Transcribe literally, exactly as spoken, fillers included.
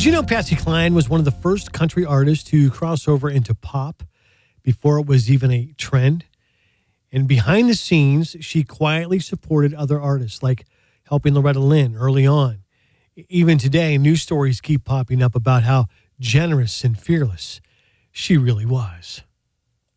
Did you know Patsy Cline was one of the first country artists to cross over into pop before it was even a trend? And behind the scenes, she quietly supported other artists, like helping Loretta Lynn early on. Even today, news stories keep popping up about how generous and fearless she really was.